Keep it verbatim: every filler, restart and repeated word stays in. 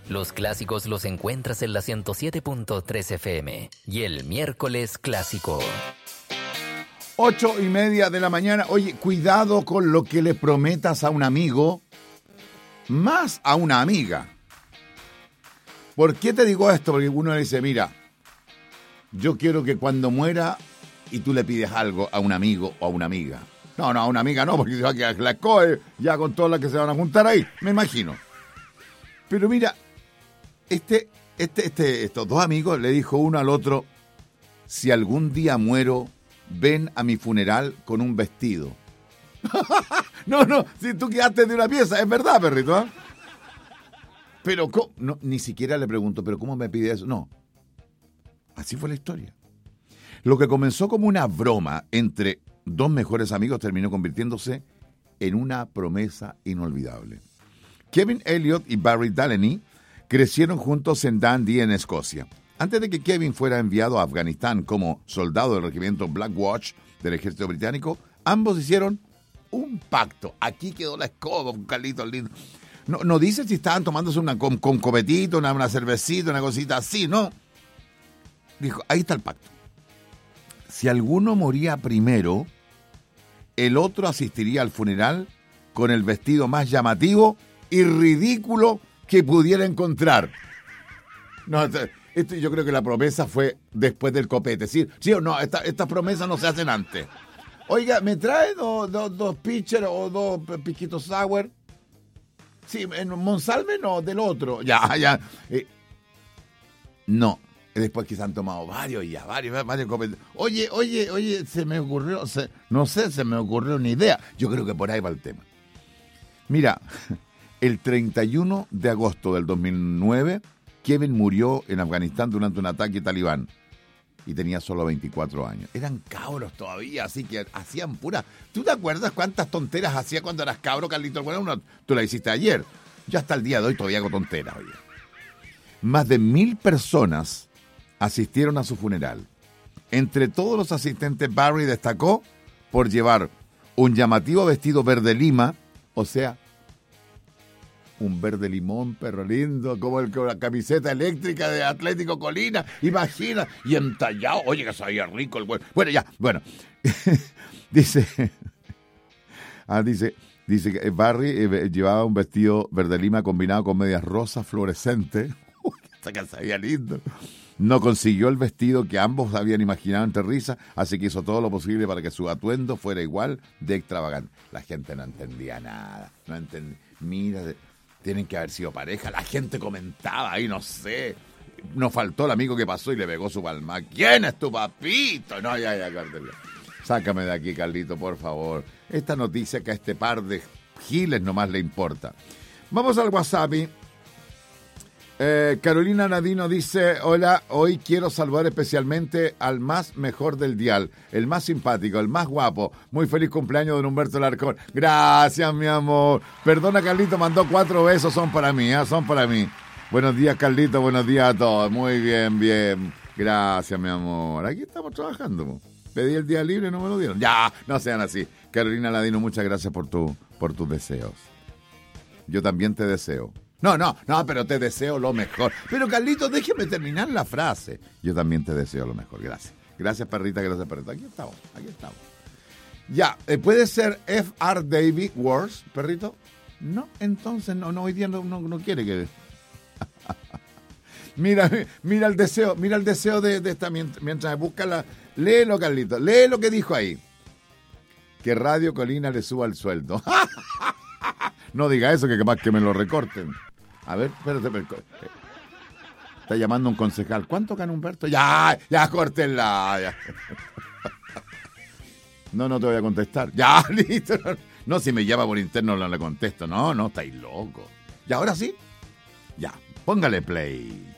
Los clásicos los encuentras en la ciento siete punto tres F M y el miércoles clásico. Ocho y media de la mañana. Oye, cuidado con lo que le prometas a un amigo, más a una amiga. ¿Por qué te digo esto? Porque uno le dice, mira, yo quiero que cuando muera y tú le pides algo a un amigo o a una amiga. No, no, a una amiga no, porque se va a quedar la coe ya con todas las que se van a juntar ahí, me imagino. Pero mira, este, este, este, estos dos amigos le dijo uno al otro, si algún día muero, ven a mi funeral con un vestido. No, no, si tú quedaste de una pieza, es verdad, perrito, ¿eh? Pero, ¿cómo? No, ni siquiera le pregunto, ¿pero cómo me pide eso? No. Así fue la historia. Lo que comenzó como una broma entre dos mejores amigos terminó convirtiéndose en una promesa inolvidable. Kevin Elliot y Barry Delaney crecieron juntos en Dundee, en Escocia. Antes de que Kevin fuera enviado a Afganistán como soldado del regimiento Black Watch del ejército británico, ambos hicieron un pacto. Aquí quedó la escoba, un Carlito lindo. No, no dice si estaban tomándose una con, con copetito, una, una cervecita, una cosita así, no. Dijo, ahí está el pacto. Si alguno moría primero, el otro asistiría al funeral con el vestido más llamativo y ridículo que pudiera encontrar. No, esto, yo creo que la promesa fue después del copete. ¿Sí, sí o no? Esta, estas promesas no se hacen antes. Oiga, ¿me trae dos, dos, dos pitchers o dos piquitos sour? Sí, en Monsalve no, del otro. Ya, ya. Eh, no. Después que se han tomado varios ya, varios, varios copetes. Oye, oye, oye, se me ocurrió, se, no sé, se me ocurrió una idea. Yo creo que por ahí va el tema. Mira, el treinta y uno de agosto del dos mil nueve, Kevin murió en Afganistán durante un ataque talibán. Y tenía solo veinticuatro años. Eran cabros todavía, así que hacían pura... ¿Tú te acuerdas cuántas tonteras hacía cuando eras cabro, Carlito? Bueno, uno, tú la hiciste ayer. Yo hasta el día de hoy todavía hago tonteras, oye. Más de mil personas asistieron a su funeral. Entre todos los asistentes, Barry destacó por llevar un llamativo vestido verde lima, o sea, un verde limón, perro lindo, como el con la camiseta eléctrica de Atlético Colina, imagina, y entallado, oye que sabía rico el bueno. Bueno, ya, bueno. dice, ah, dice, dice que Barry eh, llevaba un vestido verde lima combinado con medias rosas fluorescentes. Uy, esta que sabía lindo. No consiguió el vestido que ambos habían imaginado entre risas, así que hizo todo lo posible para que su atuendo fuera igual de extravagante. La gente no entendía nada, no entendía. Mira, tienen que haber sido pareja. La gente comentaba ahí, no sé. Nos faltó el amigo que pasó y le pegó su palma. ¿Quién es tu papito? No, ya, ya, Cartelio. Sácame de aquí, Carlito, por favor. Esta noticia que a este par de giles nomás le importa. Vamos al WhatsApp. Eh, Carolina Nadino dice, hola, hoy quiero saludar especialmente al más mejor del dial, el más simpático, el más guapo. Muy feliz cumpleaños, don Humberto Larcón. Gracias, mi amor. Perdona, Carlito, mandó cuatro besos, son para mí, ¿eh? Son para mí. Buenos días, Carlito, buenos días a todos. Muy bien, bien. Gracias, mi amor. Aquí estamos trabajando. Pedí el día libre y no me lo dieron. Ya, no sean así. Carolina Nadino, muchas gracias por, tu, por tus deseos. Yo también te deseo. No, no, no, pero te deseo lo mejor. Pero, Carlitos, déjeme terminar la frase. Yo también te deseo lo mejor. Gracias. Gracias, perrita, gracias, perrita. Aquí estamos, aquí estamos. Ya, eh, ¿puede ser F R David Wars, perrito? No, entonces, no, no, hoy día no, no, no quiere que... mira, mira el deseo, mira el deseo de, de esta, mientras me busca la... Léelo, Carlitos, lee lo que dijo ahí. Que Radio Colina le suba el sueldo. No diga eso, que capaz que me lo recorten. A ver, espérate, espérate. Está llamando un concejal. ¿Cuánto gana Humberto? Ya, ya, córtenla. Ya. No, no te voy a contestar. Ya, listo. No, si me llama por interno no le contesto. No, no, estáis locos. ¿Y ahora sí? Ya, póngale play.